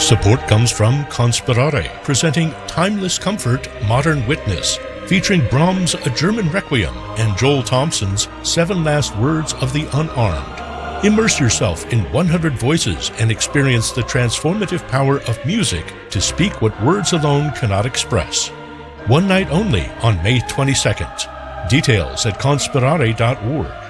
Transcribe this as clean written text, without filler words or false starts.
Support comes from Conspirare, presenting Timeless Comfort, Modern Witness, featuring Brahms' A German Requiem and Joel Thompson's 7 Last Words of the Unarmed. Immerse yourself in 100 voices and experience the transformative power of music to speak what words alone cannot express. One night only on May 22nd. Details at conspirare.org.